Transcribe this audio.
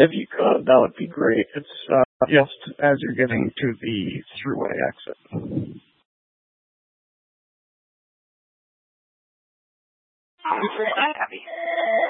If you could, that would be great. It's just as you're getting to the throughway exit. I copy.